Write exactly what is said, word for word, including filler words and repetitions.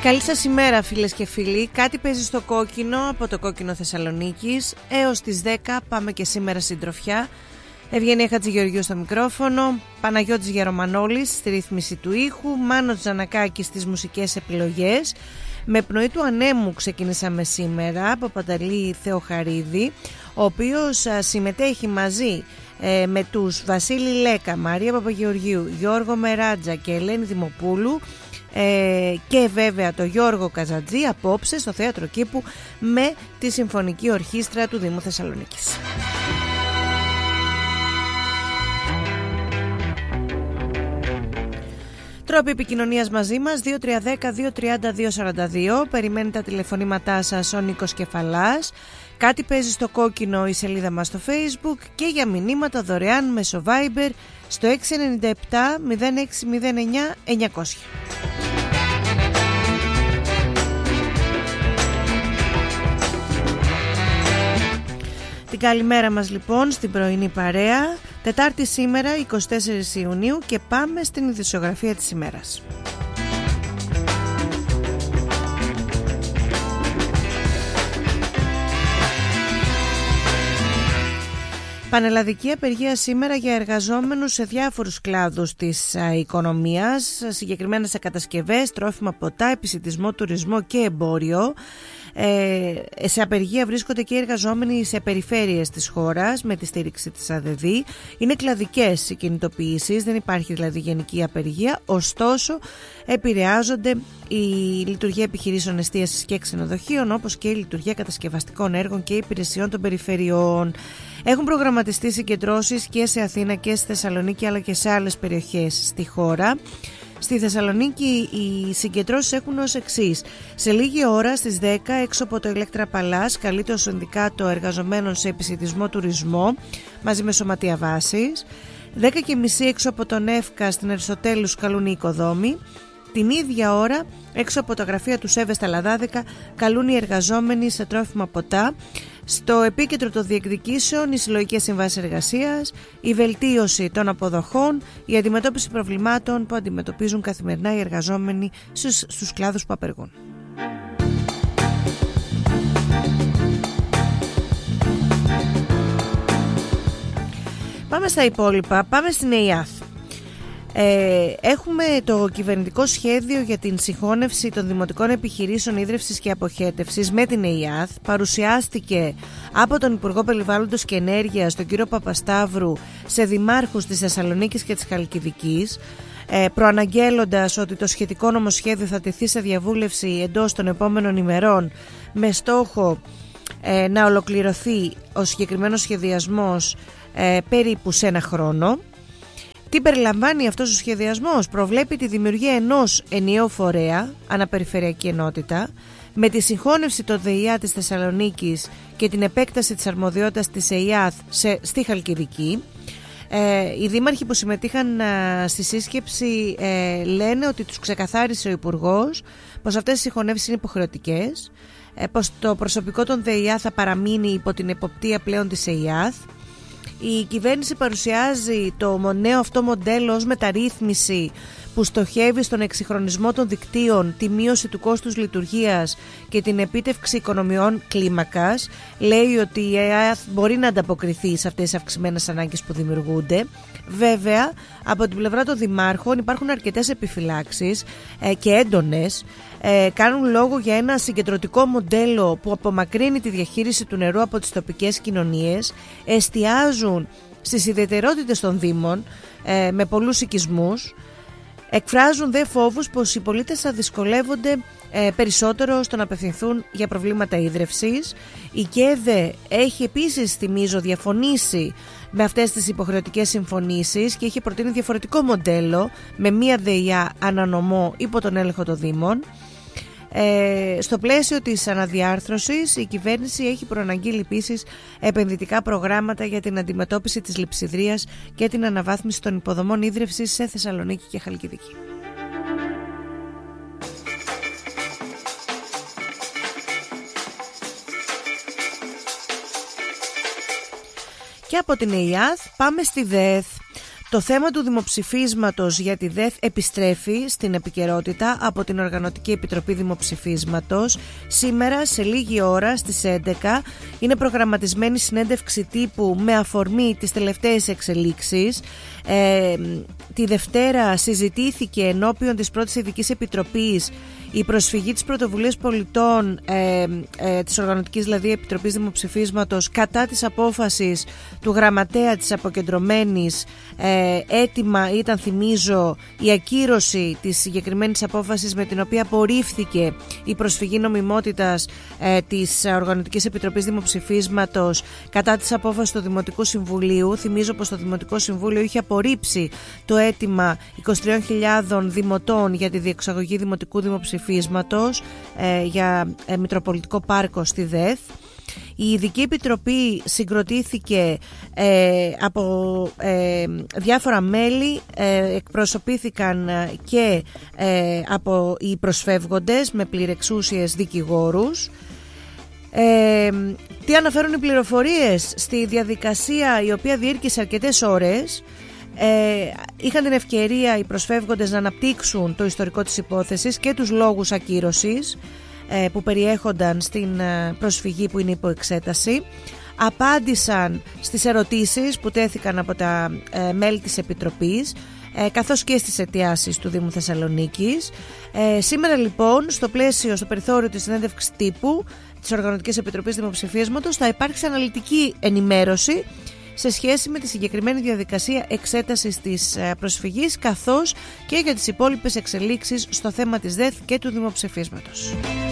Καλή σας ημέρα φίλες και φίλοι. Κάτι παίζει στο κόκκινο από το κόκκινο Θεσσαλονίκης. Έως τις δέκα πάμε και σήμερα συντροφιά. Ευγενία Χατζηγεωργίου στο μικρόφωνο, Παναγιώτης Γερομανόλης στη ρύθμιση του ήχου, Μάνος Τζανακάκης στις μουσικές επιλογές. Με πνοή του ανέμου ξεκινήσαμε σήμερα από Πανταλή Θεοχαρίδη, ο οποίος συμμετέχει μαζί ε, με τους Βασίλη Λέκα, Μαρία Παπαγεωργίου, Γιώργο Μεράτζα και Ελένη Δημοπούλου ε, και βέβαια το Γιώργο Καζατζή απόψε στο Θέατρο Κήπου με τη Συμφωνική Ορχήστρα του Δήμου Θεσσαλονίκης. Τρόποι επικοινωνίας μαζί μας δύο τρία ένα μηδέν δύο τρία μηδέν δύο τέσσερα δύο. Περιμένει τα τηλεφωνήματά σας ο Νίκος Κεφαλάς. Κάτι παίζει στο κόκκινο η σελίδα μας στο Facebook και για μηνύματα δωρεάν μέσω Viber στο έξι εννιά επτά μηδέν έξι μηδέν εννιά εννιακόσια. Την καλημέρα μας λοιπόν στην πρωινή παρέα. Τετάρτη σήμερα εικοστή τέταρτη Ιουνίου και πάμε στην ειδησιογραφία της ημέρας. Πανελλαδική απεργία σήμερα για εργαζόμενους σε διάφορους κλάδους της α, οικονομίας, συγκεκριμένα σε κατασκευές, τρόφιμα, ποτά, επισιτισμό, τουρισμό και εμπόριο. Ε, σε απεργία βρίσκονται και οι εργαζόμενοι σε περιφέρειες της χώρας με τη στήριξη της ΑΔΔ. Είναι κλαδικές οι κινητοποιήσεις, δεν υπάρχει δηλαδή γενική απεργία, ωστόσο επηρεάζονται η λειτουργία επιχειρήσεων εστίασης και ξενοδοχείων, όπως και η λειτουργία κατασκευαστικών έργων και υπηρεσιών των περιφερειών. Έχουν προγραμματιστεί συγκεντρώσεις και σε Αθήνα και στη Θεσσαλονίκη αλλά και σε άλλες περιοχές στη χώρα. Στη Θεσσαλονίκη οι συγκεντρώσεις έχουν ως εξής. Σε λίγη ώρα στις δέκα έξω από το Ηλέκτρα Παλάς καλεί το Συνδικάτο Εργαζομένων σε Επισιτισμό Τουρισμό μαζί με σωματεία βάσης. δέκα και μισή έξω από τον ΕΦΚΑ στην Αριστοτέλους καλούν οι οικοδόμοι. Την ίδια ώρα έξω από τα γραφεία του ΣΕΒΕ στα Λαδάδικα καλούν οι εργαζόμενοι σε τρόφιμα ποτά. Στο επίκεντρο των διεκδικήσεων οι συλλογικές συμβάσεις εργασίας, η βελτίωση των αποδοχών, η αντιμετώπιση προβλημάτων που αντιμετωπίζουν καθημερινά οι εργαζόμενοι στους, στους κλάδους που απεργούν. Πάμε στα υπόλοιπα, πάμε στην ΕΙΑΘ. Ε, έχουμε το κυβερνητικό σχέδιο για την συγχώνευση των δημοτικών επιχειρήσεων ίδρυυσης και αποχέτευσης με την ΕΙΑΘ. Παρουσιάστηκε από τον Υπουργό Περιβάλλοντος και Ενέργειας, τον κύριο Παπασταύρου, σε δημάρχους της Θεσσαλονίκης και της Χαλκιδικής, ε, προαναγγέλλοντας ότι το σχετικό νομοσχέδιο θα τεθεί σε διαβούλευση εντός των επόμενων ημερών με στόχο ε, να ολοκληρωθεί ο συγκεκριμένος σχεδιασμός ε, περίπου σε ένα χρόνο. Τι περιλαμβάνει αυτός ο σχεδιασμός? Προβλέπει τη δημιουργία ενός ενιαίου φορέα, αναπεριφερειακή ενότητα, με τη συγχώνευση των ΔΕΙΑ της Θεσσαλονίκης και την επέκταση της αρμοδιότητας της ΕΙΑΘ σε, στη Χαλκιδική. Ε, οι δήμαρχοι που συμμετείχαν ε, στη σύσκεψη ε, λένε ότι τους ξεκαθάρισε ο Υπουργός πως αυτές οι συγχωνεύσεις είναι υποχρεωτικές, ε, πως το προσωπικό των ΔΕΙΑ θα παραμείνει υπό την εποπτεία πλέον της ΕΙΑΘ. Η κυβέρνηση παρουσιάζει το νέο αυτό μοντέλο ως μεταρρύθμιση που στοχεύει στον εξυγχρονισμό των δικτύων, τη μείωση του κόστους λειτουργίας και την επίτευξη οικονομιών κλίμακας. Λέει ότι η ΕΑΘ μπορεί να ανταποκριθεί σε αυτές τις αυξημένες ανάγκες που δημιουργούνται. Βέβαια, από την πλευρά των δημάρχων υπάρχουν αρκετές επιφυλάξεις ε, και έντονες. Ε, κάνουν λόγο για ένα συγκεντρωτικό μοντέλο που απομακρύνει τη διαχείριση του νερού από τις τοπικές κοινωνίες, εστιάζουν στις ιδιαιτερότητες των δήμων ε, με πολλούς οικισμούς. Εκφράζουν δε φόβους πως οι πολίτες θα δυσκολεύονται ε, περισσότερο στο να απευθυνθούν για προβλήματα ίδρευσης. Η ΚΕΔΕ έχει επίσης, θυμίζω, διαφωνήσει με αυτές τις υποχρεωτικές συμφωνήσεις και έχει προτείνει διαφορετικό μοντέλο με μία ΔΕΙΑ ανανομό υπό τον έλεγχο των Δήμων. Ε, στο πλαίσιο της αναδιάρθρωσης η κυβέρνηση έχει προαναγγείλει επίσης επενδυτικά προγράμματα για την αντιμετώπιση της λειψιδρίας και την αναβάθμιση των υποδομών ίδρυυσης σε Θεσσαλονίκη και Χαλκιδική. Και από την ΕΙΑΘ πάμε στη ΔΕΘ. Το θέμα του δημοψηφίσματος για τη ΔΕΘ επιστρέφει στην επικαιρότητα από την Οργανωτική Επιτροπή Δημοψηφίσματος. Σήμερα σε λίγη ώρα στις έντεκα είναι προγραμματισμένη συνέντευξη τύπου με αφορμή τις τελευταίες εξελίξεις. Ε, τη Δευτέρα συζητήθηκε ενώπιον της πρώτης ειδικής επιτροπής η προσφυγή της Πρωτοβουλίας Πολιτών, ε, ε, της Οργανωτικής δηλαδή Επιτροπής Δημοψηφίσματος, κατά της απόφασης του γραμματέα της αποκεντρωμένης. ε, έτοιμα ήταν, θυμίζω, η ακύρωση της συγκεκριμένης απόφασης με την οποία απορρίφθηκε η προσφυγή νομιμότητας ε, της Οργανωτικής Επιτροπής Δημοψηφίσματος κατά της απόφασης του Δημοτικού Συμβουλίου. Θυμίζω πως το Δημοτικό Συμβούλιο είχε απορρίψει το αίτημα είκοσι τριών χιλιάδων δημοτών για τη διεξαγωγή δημοτικού δημοψηφίσματος ε, για ε, Μητροπολιτικό Πάρκο στη ΔΕΘ. Η Ειδική Επιτροπή συγκροτήθηκε ε, από ε, διάφορα μέλη, ε, εκπροσωπήθηκαν και ε, από οι προσφεύγοντες με πληρεξούσιες δικηγόρους. Ε, τι αναφέρουν οι πληροφορίες? Στη διαδικασία, η οποία διήρκησε αρκετές ώρες, Ε, είχαν την ευκαιρία οι προσφεύγοντες να αναπτύξουν το ιστορικό της υπόθεσης και τους λόγους ακύρωσης ε, που περιέχονταν στην ε, προσφυγή που είναι υπό εξέταση. Απάντησαν στις ερωτήσεις που τέθηκαν από τα ε, μέλη της Επιτροπής, ε, καθώς και στις αιτιάσεις του Δήμου Θεσσαλονίκης. Ε, σήμερα λοιπόν, στο πλαίσιο, στο περιθώριο της συνέντευξης τύπου της Οργανωτικής Επιτροπής Δημοψηφίσματος, θα υπάρξει αναλυτική ενημέρωση σε σχέση με τη συγκεκριμένη διαδικασία εξέτασης της προσφυγής, καθώς και για τις υπόλοιπες εξελίξεις στο θέμα της ΔΕΘ και του δημοψηφίσματος.